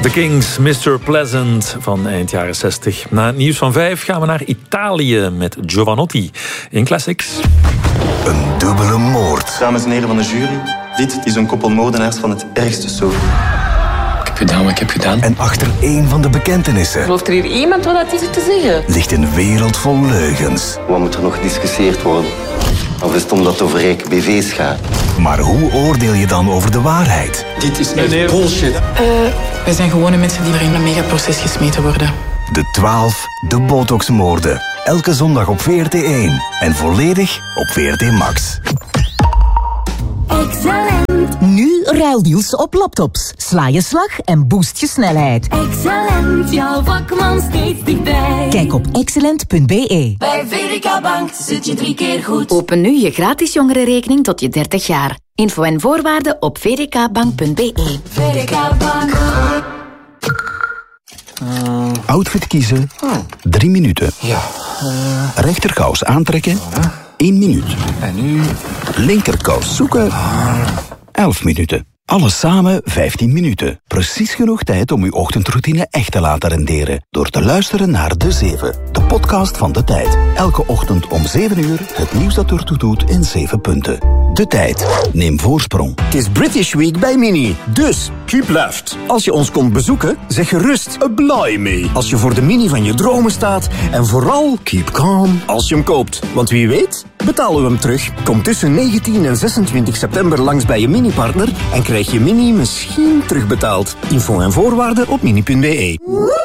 The Kings, Mr. Pleasant van eind jaren 60. Na het nieuws van 5 gaan we naar Italië met Giovanotti in Classics. Een dubbele moord. Dames en heren van de jury, dit is een koppel moordenaars van het ergste soort. Ik heb gedaan wat ik heb gedaan. En achter één van de bekentenissen Gelooft er hier iemand wat dat is te zeggen? ligt een wereld vol leugens. Wat moet er nog gediscussieerd worden? Of is het omdat het over rijke BV's gaat? Maar hoe oordeel je dan over de waarheid? Dit is echt bullshit. Wij zijn gewone mensen die er in een megaproces gesmeten worden. De 12, de Botox-moorden. Elke zondag op VRT1. En volledig op VRT Max. Excellent. Nu ruildeals op laptops. Sla je slag en boost je snelheid. Excellent, jouw vakman steeds dichtbij. Kijk op excellent.be. Bij VDK Bank zit je 3 keer goed. Open nu je gratis jongerenrekening tot je 30 jaar. Info en voorwaarden op vdkbank.be. VDK Bank. Outfit kiezen. 3 minuten. Ja. Rechterkous aantrekken. 1 minuut. En nu? Linkerkous zoeken. 11 minuten. Alles samen 15 minuten. Precies genoeg tijd om uw ochtendroutine echt te laten renderen. Door te luisteren naar De 7, de podcast van De Tijd. Elke ochtend om 7 uur het nieuws dat ertoe doet in 7 punten. De Tijd. Neem voorsprong. Het is British Week bij Mini. Dus, keep left. Als je ons komt bezoeken, zeg gerust apply me. Als je voor de Mini van je dromen staat. En vooral, keep calm als je hem koopt. Want wie weet, betalen we hem terug. Kom tussen 19 en 26 september langs bij je Mini-partner en krijg je Mini misschien terugbetaald. Info en voorwaarden op mini.be.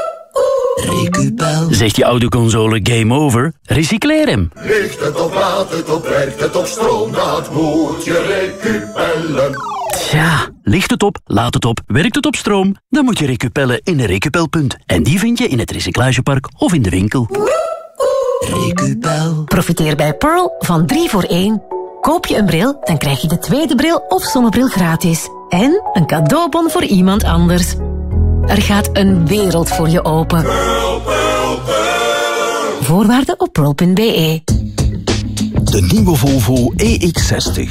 Recupel. Zegt je autoconsole game over? Recycleer hem. Ligt het op, laat het op, werkt het op, stroom, dat moet je recupellen. Tja, ligt het op, laat het op, werkt het op stroom? Dan moet je recupellen in een recupelpunt. En die vind je in het recyclagepark of in de winkel. Recupel. Profiteer bij Pearl van 3 voor 1. Koop je een bril, dan krijg je de tweede bril of zonnebril gratis. En een cadeaubon voor iemand anders. Er gaat een wereld voor je open. Pearl, Pearl, Pearl. Voorwaarden op pearl.be. De nieuwe Volvo EX60.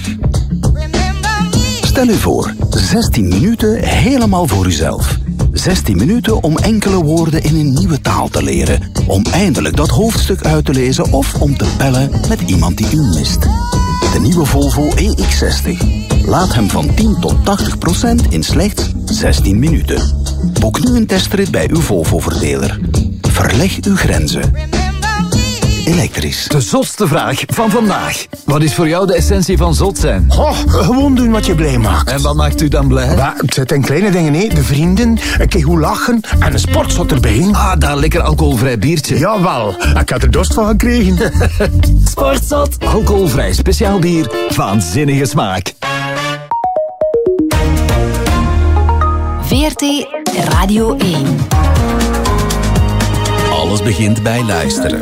Stel u voor, 16 minuten helemaal voor uzelf. 16 minuten om enkele woorden in een nieuwe taal te leren. Om eindelijk dat hoofdstuk uit te lezen of om te bellen met iemand die u mist. De nieuwe Volvo EX60. Laat hem van 10 tot 80% in slechts 16 minuten. Boek nu een testrit bij uw Volvo-verdeler. Verleg uw grenzen. Elektrisch. De zotste vraag van vandaag. Wat is voor jou de essentie van zot zijn? Gewoon doen wat je blij maakt. En wat maakt u dan blij? Het zijn kleine dingen, hè. De vrienden, een keer goed lachen en een sportzot erbij. Ah, daar lekker alcoholvrij biertje. Jawel, ik had er dorst van gekregen. Sportzot. Alcoholvrij speciaal bier, waanzinnige smaak. VRT Radio 1. Alles begint bij luisteren.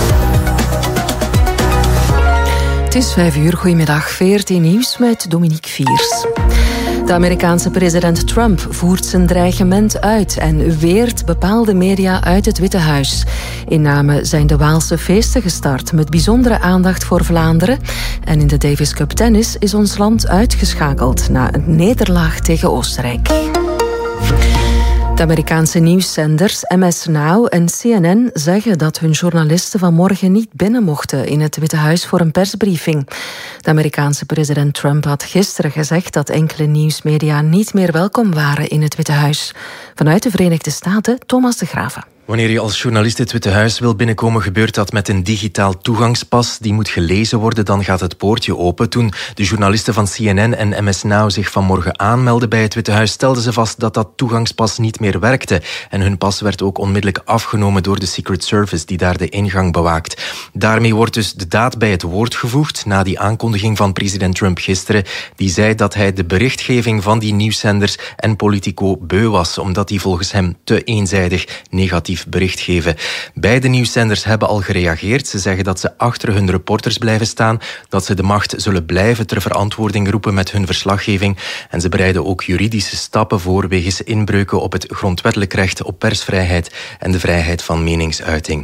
Het is 5 uur, goedemiddag. VRT Nieuws met Dominique Viers. De Amerikaanse president Trump voert zijn dreigement uit en weert bepaalde media uit het Witte Huis. In Namen zijn de Waalse feesten gestart met bijzondere aandacht voor Vlaanderen. En in de Davis Cup tennis is ons land uitgeschakeld na een nederlaag tegen Oostenrijk. De Amerikaanse nieuwszenders MS Now en CNN zeggen dat hun journalisten vanmorgen niet binnen mochten in het Witte Huis voor een persbriefing. De Amerikaanse president Trump had gisteren gezegd dat enkele nieuwsmedia niet meer welkom waren in het Witte Huis. Vanuit de Verenigde Staten, Thomas de Graven. Wanneer je als journalist het Witte Huis wil binnenkomen, gebeurt dat met een digitaal toegangspas. Die moet gelezen worden, dan gaat het poortje open. Toen de journalisten van CNN en MS Now zich vanmorgen aanmelden bij het Witte Huis, stelden ze vast dat dat toegangspas niet meer werkte. En hun pas werd ook onmiddellijk afgenomen door de Secret Service, die daar de ingang bewaakt. Daarmee wordt dus de daad bij het woord gevoegd, na die aankondiging van president Trump gisteren. Die zei dat hij de berichtgeving van die nieuwszenders en Politico beu was, omdat die volgens hem te eenzijdig negatief bericht geven. Beide nieuwszenders hebben al gereageerd. Ze zeggen dat ze achter hun reporters blijven staan, dat ze de macht zullen blijven ter verantwoording roepen met hun verslaggeving. En ze bereiden ook juridische stappen voor wegens inbreuken op het grondwettelijk recht op persvrijheid en de vrijheid van meningsuiting.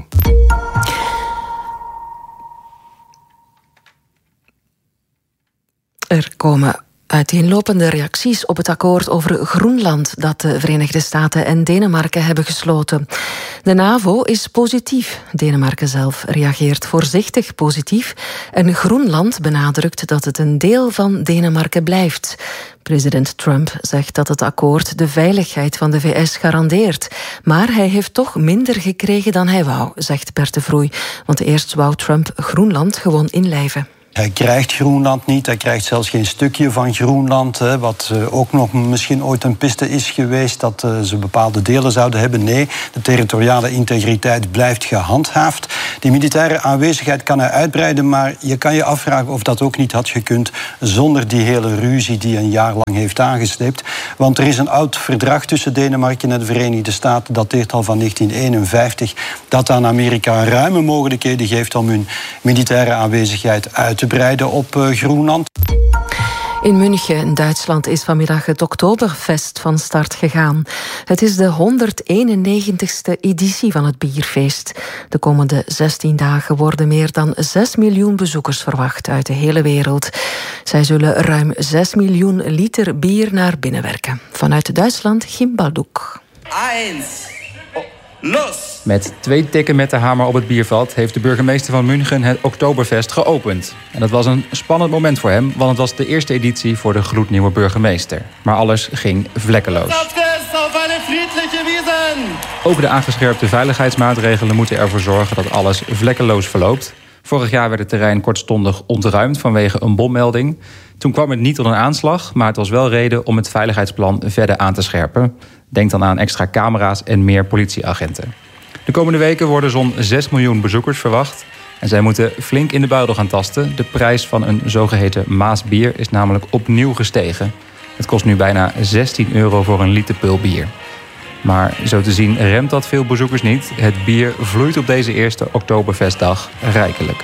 Er komen Uiteenlopende reacties op het akkoord over Groenland dat de Verenigde Staten en Denemarken hebben gesloten. De NAVO is positief. Denemarken zelf reageert voorzichtig positief en Groenland benadrukt dat het een deel van Denemarken blijft. President Trump zegt dat het akkoord de veiligheid van de VS garandeert. Maar hij heeft toch minder gekregen dan hij wou, zegt Bert de Vroei. Want eerst wou Trump Groenland gewoon inlijven. Hij krijgt Groenland niet, hij krijgt zelfs geen stukje van Groenland. Wat ook nog misschien ooit een piste is geweest, dat ze bepaalde delen zouden hebben. Nee, de territoriale integriteit blijft gehandhaafd. Die militaire aanwezigheid kan hij uitbreiden, maar je kan je afvragen of dat ook niet had gekund zonder die hele ruzie die een jaar lang heeft aangesleept. Want er is een oud verdrag tussen Denemarken en de Verenigde Staten, dat dateert al van 1951, dat aan Amerika ruime mogelijkheden geeft om hun militaire aanwezigheid uit te breiden op Groenland. In München, in Duitsland, is vanmiddag het Oktoberfest van start gegaan. Het is de 191ste editie van het bierfeest. De komende 16 dagen worden meer dan 6 miljoen bezoekers verwacht uit de hele wereld. Zij zullen ruim 6 miljoen liter bier naar binnen werken. Vanuit Duitsland, Gim Baldoek. Met 2 tikken met de hamer op het biervat heeft de burgemeester van München het Oktoberfest geopend. En dat was een spannend moment voor hem, want het was de eerste editie voor de gloednieuwe burgemeester. Maar alles ging vlekkeloos. Ook de aangescherpte veiligheidsmaatregelen moeten ervoor zorgen dat alles vlekkeloos verloopt. Vorig jaar werd het terrein kortstondig ontruimd vanwege een bommelding. Toen kwam het niet tot een aanslag, maar het was wel reden om het veiligheidsplan verder aan te scherpen. Denk dan aan extra camera's en meer politieagenten. De komende weken worden zo'n 6 miljoen bezoekers verwacht. En zij moeten flink in de buidel gaan tasten. De prijs van een zogeheten Maasbier is namelijk opnieuw gestegen. Het kost nu bijna €16 voor een liter pul bier. Maar zo te zien remt dat veel bezoekers niet. Het bier vloeit op deze eerste Oktoberfestdag rijkelijk.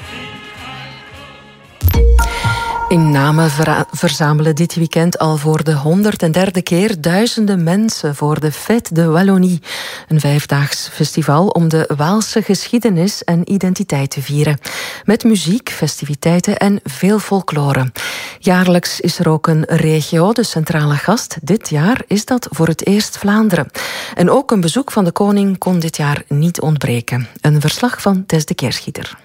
In Namen verzamelen dit weekend al voor de 103e keer duizenden mensen voor de Fête de Wallonie. Een 5-daags festival om de Waalse geschiedenis en identiteit te vieren. Met muziek, festiviteiten en veel folklore. Jaarlijks is er ook een regio, de centrale gast. Dit jaar is dat voor het eerst Vlaanderen. En ook een bezoek van de koning kon dit jaar niet ontbreken. Een verslag van Tess de Keerschieter.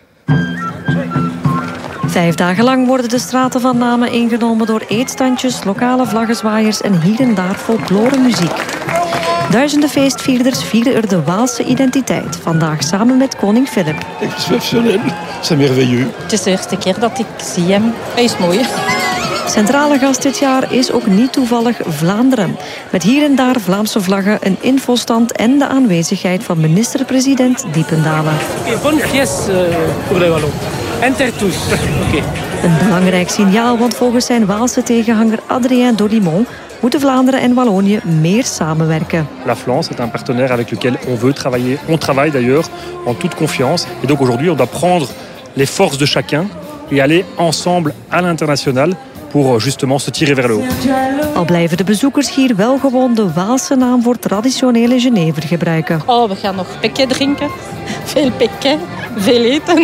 5 dagen lang worden de straten van Namen ingenomen door eetstandjes, lokale vlaggenzwaaiers en hier en daar folkloremuziek. Duizenden feestvierders vieren er de Waalse identiteit. Vandaag samen met koning Filip. Exceptionnel, c'est merveilleux. Het is de eerste keer dat ik zie hem. Hij is mooi. Centrale gast dit jaar is ook niet toevallig Vlaanderen. Met hier en daar Vlaamse vlaggen, een infostand en de aanwezigheid van minister-president Diependalen. Bonne pièce pour les Wallons. Enter tous. Een belangrijk signaal, want volgens zijn Waalse tegenhanger Adrien Dolimon moeten Vlaanderen en Wallonië meer samenwerken. La Flandre est un partenaire avec lequel on veut travailler. On travaille d'ailleurs en toute confiance. Et donc aujourd'hui on doit prendre les forces de chacun et aller ensemble à l'international pour justement se tirer vers le haut. Al blijven de bezoekers hier wel gewoon de Waalse naam voor traditionele Genever gebruiken. Oh, we gaan nog pekje drinken. Veel pekje, veel eten.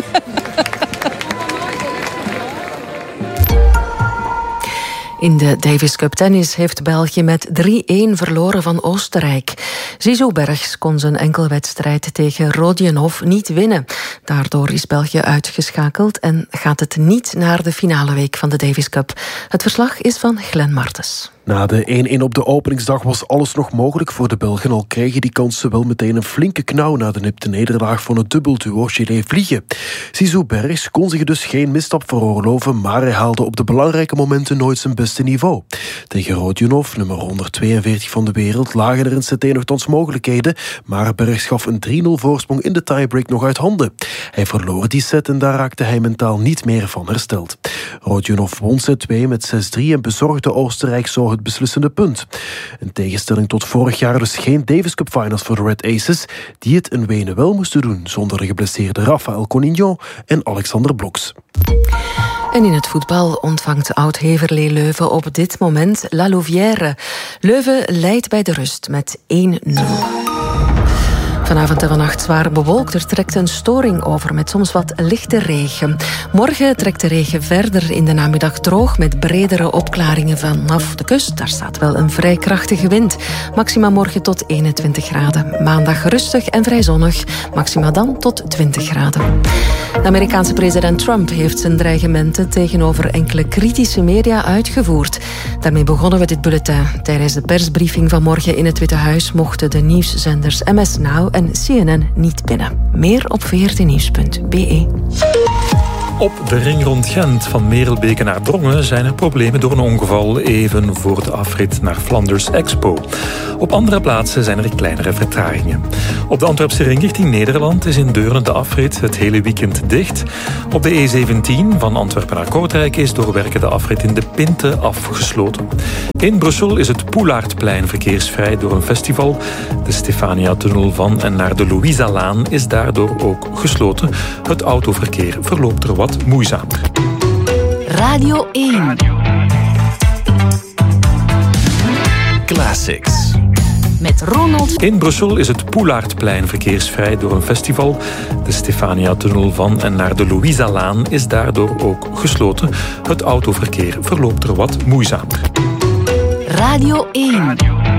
In de Davis Cup tennis heeft België met 3-1 verloren van Oostenrijk. Zizou Bergs kon zijn enkelwedstrijd tegen Rodionov niet winnen. Daardoor is België uitgeschakeld en gaat het niet naar de finale week van de Davis Cup. Het verslag is van Glenn Martens. Na de 1-1 op de openingsdag was alles nog mogelijk voor de Belgen, al kregen die kansen wel meteen een flinke knauw na de nipte nederlaag van het dubbelduo Gillet-Vliegen. Zizou Bergs kon zich dus geen misstap veroorloven, maar hij haalde op de belangrijke momenten nooit zijn beste niveau. Tegen Rodionov, nummer 142 van de wereld, lagen er in set nogthans mogelijkheden, maar Bergs gaf een 3-0 voorsprong in de tiebreak nog uit handen. Hij verloor die set en daar raakte hij mentaal niet meer van hersteld. Rodionov won set 2 met 6-3 en bezorgde Oostenrijk zo het beslissende punt. In tegenstelling tot vorig jaar dus geen Davis Cup Finals voor de Red Aces, die het in Wenen wel moesten doen zonder de geblesseerde Raphaël Conignon en Alexander Bloks. En in het voetbal ontvangt oud-Heverlee Leuven op dit moment La Louvière. Leuven leidt bij de rust met 1-0. Vanavond en vannacht zwaar bewolkt. Er trekt een storing over met soms wat lichte regen. Morgen trekt de regen verder, in de namiddag droog met bredere opklaringen vanaf de kust. Daar staat wel een vrij krachtige wind. Maxima morgen tot 21 graden. Maandag rustig en vrij zonnig. Maxima dan tot 20 graden. De Amerikaanse president Trump heeft zijn dreigementen tegenover enkele kritische media uitgevoerd. Daarmee begonnen we dit bulletin. Tijdens de persbriefing van morgen in het Witte Huis mochten de nieuwszenders MS Now en CNN niet binnen. Meer op vrtnieuws.be. Op de ring rond Gent van Merelbeke naar Drongen zijn er problemen door een ongeval even voor de afrit naar Flanders Expo. Op andere plaatsen zijn er kleinere vertragingen. Op de Antwerpse ring richting Nederland is in Deurne de afrit het hele weekend dicht. Op de E17 van Antwerpen naar Kortrijk is door werken de afrit in de Pinte afgesloten. In Brussel is het Poelaardplein verkeersvrij door een festival. De Stefania-tunnel van en naar de Louisa-laan is daardoor ook gesloten. Het autoverkeer verloopt er wat moeizamer. Radio 1. Classics. Met Ronald. In Brussel is het Poelaardplein verkeersvrij door een festival. De Stefania-tunnel van en naar de Louisa-laan is daardoor ook gesloten. Het autoverkeer verloopt er wat moeizamer. Radio 1.